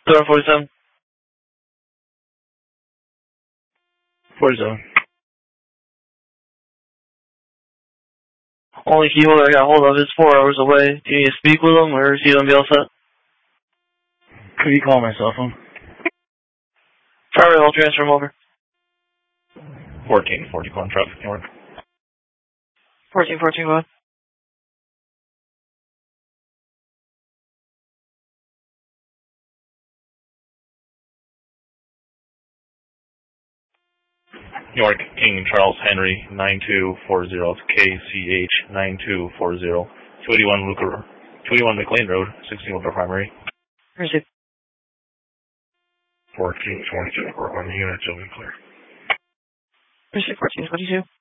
47. 47. Only key holder I got hold of is 4 hours away. Do you need to speak with him, or is he going to be all set? Could you call my cell phone? Alright, I'll transfer him over. 1441 traffic north. 1414, go ahead. York, King Charles Henry, 9240, KCH 9240, 281 McLean Road, 16 over primary. Receive. 1422, on the unit, Joe clear. Receive 1422.